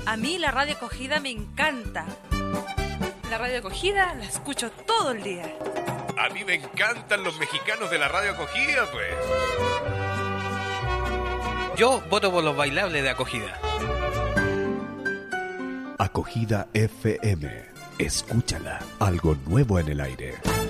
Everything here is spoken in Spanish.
A mí la radio acogida me encanta. La radio acogida la escucho todo el día. A mí me encantan los mexicanos de la radio acogida, pues. Yo voto por los bailables de acogida. Acogida FM. Escúchala. Algo nuevo en el aire.